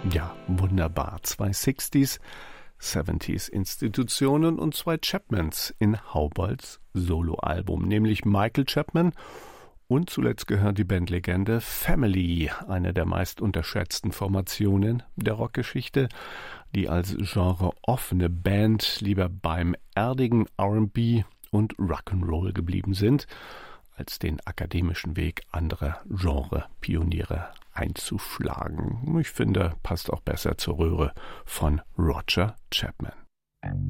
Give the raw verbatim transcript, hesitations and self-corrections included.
Ja, wunderbar. Zwei Sixties, Seventies Institutionen und zwei Chapmans in Haubolds Soloalbum, nämlich Michael Chapman und zuletzt gehört die Bandlegende Family, eine der meist unterschätzten Formationen der Rockgeschichte, die als genreoffene Band lieber beim erdigen R and B und Rock'n'Roll geblieben sind, als den akademischen Weg anderer Genre-Pioniere einzuschlagen. Ich finde, passt auch besser zur Röhre von Roger Chapman.